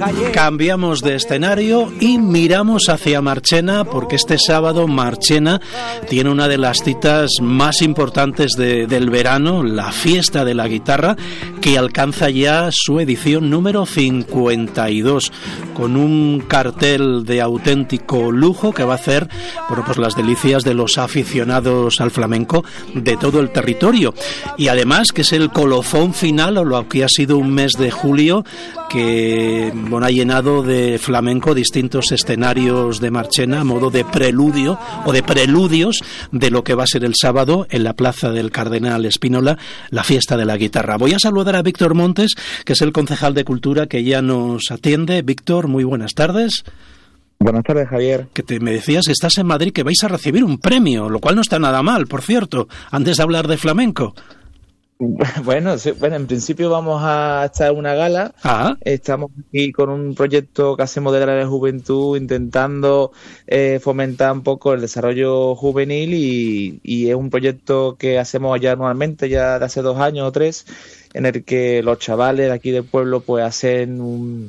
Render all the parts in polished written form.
Cambiamos de escenario y miramos hacia Marchena, porque este sábado Marchena tiene una de las citas más importantes del verano, la Fiesta de la Guitarra, que alcanza ya su edición número 52, con un cartel de auténtico lujo que va a hacer, bueno, pues las delicias de los aficionados al flamenco de todo el territorio. Y además que es el colofón final, o lo que ha sido un mes de julio, que bueno, ha llenado de flamenco distintos escenarios de Marchena a modo de preludio o de preludios de lo que va a ser el sábado en la Plaza del Cardenal Espínola, la Fiesta de la Guitarra. Voy a saludar a Víctor Montes, que es el concejal de Cultura que ya nos atiende. Víctor, muy buenas tardes. Buenas tardes, Javier. Que me decías que estás en Madrid, que vais a recibir un premio, lo cual no está nada mal, por cierto, antes de hablar de flamenco. Bueno, sí, en principio vamos a estar en una gala. Estamos aquí con un proyecto que hacemos de la juventud, intentando fomentar un poco el desarrollo juvenil, y es un proyecto que hacemos ya anualmente, ya de hace 2 años o 3, en el que los chavales de aquí del pueblo pues hacen un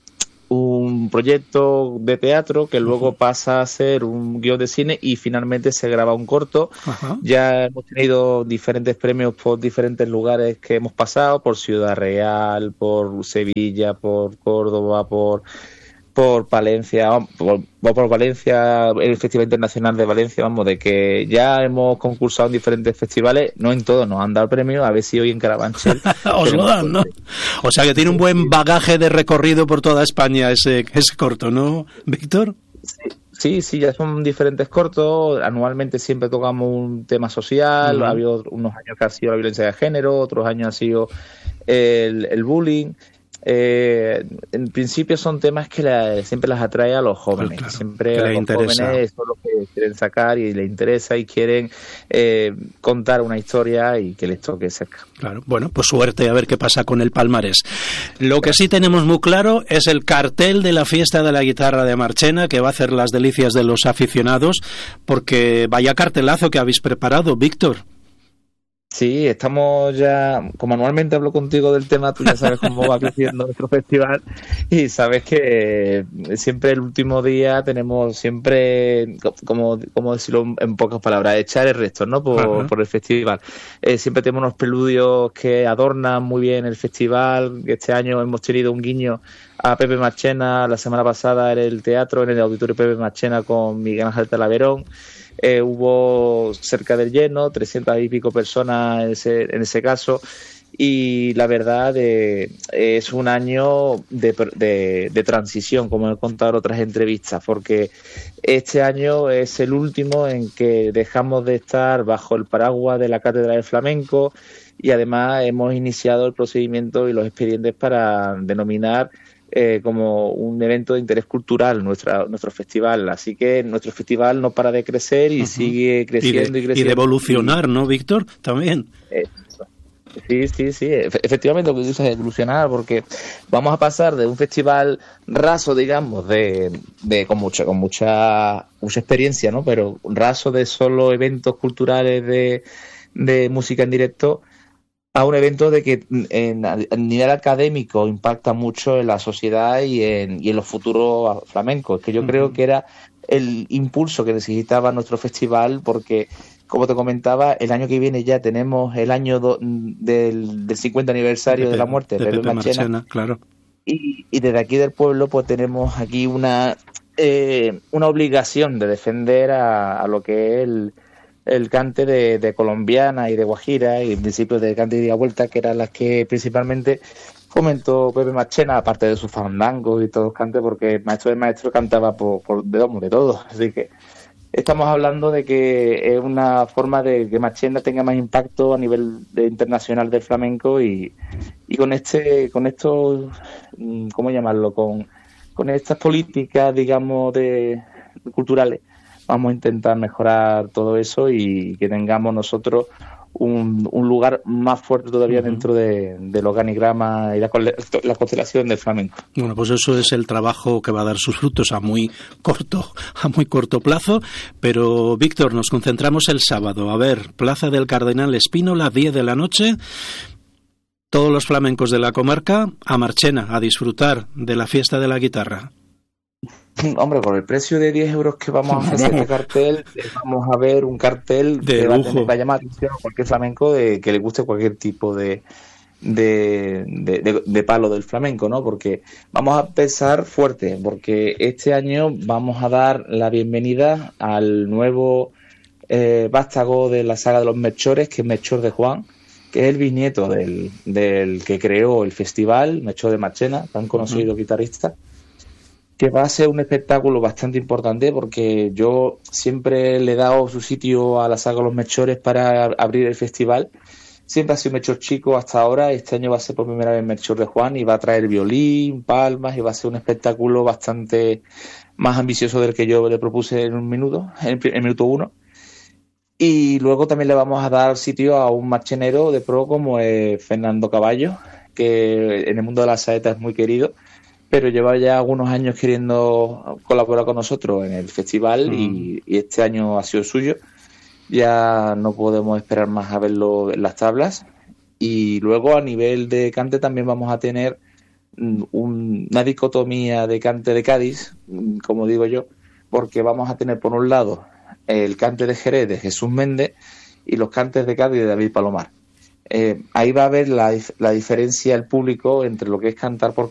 proyecto de teatro que luego pasa a ser un guión de cine y finalmente se graba un corto. Ya hemos tenido diferentes premios por diferentes lugares que hemos pasado, por Ciudad Real, por Sevilla, por Córdoba, por Valencia, por Valencia, el Festival Internacional de Valencia, vamos, de que ya hemos concursado en diferentes festivales, no en todos nos han dado premios, a ver si hoy en Carabanchel os lo dan, ¿no? O sea que tiene un buen bagaje de recorrido por toda España ese corto, ¿no, Víctor? Sí, ya son diferentes cortos. Anualmente siempre tocamos un tema social. Ha habido unos años que ha sido la violencia de género, otros años ha sido el bullying. En principio son temas que siempre las atrae a los jóvenes. Claro, siempre a los interesa. Jóvenes eso es lo que quieren sacar y les interesa y quieren contar una historia y que les toque cerca. Claro, bueno, pues suerte, a ver qué pasa con el palmarés. Lo que sí tenemos muy claro es el cartel de la Fiesta de la Guitarra de Marchena, que va a hacer las delicias de los aficionados, porque vaya cartelazo que habéis preparado, Víctor. Sí, estamos ya, como anualmente hablo contigo del tema, tú ya sabes cómo va creciendo nuestro festival y sabes que siempre el último día tenemos siempre, como decirlo en pocas palabras, echar el resto, ¿no? Por el festival. Siempre tenemos unos preludios que adornan muy bien el festival. Este año hemos tenido un guiño a Pepe Marchena, la semana pasada en el teatro, en el Auditorio Pepe Marchena con Miguel Ángel Talaverón. Hubo cerca del lleno, 300 y pico personas en ese caso, y la verdad es un año de transición, como he contado en otras entrevistas, porque este año es el último en que dejamos de estar bajo el paraguas de la Cátedra de Flamenco, y además hemos iniciado el procedimiento y los expedientes para denominar como un evento de interés cultural nuestro festival. Así que nuestro festival no para de crecer y sigue creciendo y creciendo. Y de evolucionar, ¿no, Víctor? También. Sí. Efectivamente, lo que dices es evolucionar, porque vamos a pasar de un festival raso, digamos, con mucha experiencia, ¿no? Pero raso de solo eventos culturales de música en directo, a un evento de que a nivel académico impacta mucho en la sociedad y en los futuros flamencos. Que yo creo que era el impulso que necesitaba nuestro festival, porque, como te comentaba, el año que viene ya tenemos el año del 50 aniversario de la muerte de Pepe Marchena, claro. Y desde aquí del pueblo pues tenemos aquí una obligación de defender a lo que es el cante de colombiana y de guajira, y en principio de cante y de vuelta, que eran las que principalmente fomentó Pepe Marchena, aparte de sus fandangos y todos los cantes, porque el maestro del maestro cantaba de todo. Así que estamos hablando de que es una forma de que Marchena tenga más impacto a nivel internacional del flamenco, y con esto, ¿cómo llamarlo? Con estas políticas, digamos, culturales, vamos a intentar mejorar todo eso y que tengamos nosotros un lugar más fuerte todavía dentro del organigrama y la constelación del flamenco. Bueno, pues eso es el trabajo que va a dar sus frutos a muy corto plazo. Pero, Víctor, nos concentramos el sábado. A ver, Plaza del Cardenal Espínola, 10 de la noche. todos los flamencos de la comarca a Marchena, a disfrutar de la fiesta de la guitarra. Hombre, por el precio de 10 euros que vamos a hacer este cartel, vamos a ver un cartel de que lujo. va a llamar atención a cualquier flamenco que le guste cualquier tipo de palo del flamenco, ¿no? Porque vamos a empezar fuerte, porque este año vamos a dar la bienvenida al nuevo vástago de la saga de los Melchores, que es Melchor de Juan, que es el bisnieto del que creó el festival, Melchor de Marchena, tan conocido guitarrista, que va a ser un espectáculo bastante importante, porque yo siempre le he dado su sitio a la saga de los Melchores para abrir el festival. Siempre ha sido Melchor chico hasta ahora. Este año va a ser por primera vez Melchor de Juan y va a traer violín, palmas, y va a ser un espectáculo bastante más ambicioso del que yo le propuse en un minuto, en el minuto 1. Y luego también le vamos a dar sitio a un marchenero de pro como Fernando Caballo, que en el mundo de la saeta es muy querido, pero lleva ya algunos años queriendo colaborar con nosotros en el festival y este año ha sido suyo. Ya no podemos esperar más a verlo en las tablas. Y luego a nivel de cante también vamos a tener una dicotomía de cante de Cádiz, como digo yo, porque vamos a tener por un lado el cante de Jerez de Jesús Méndez y los cantes de Cádiz de David Palomar. Ahí va a haber la diferencia el público entre lo que es cantar por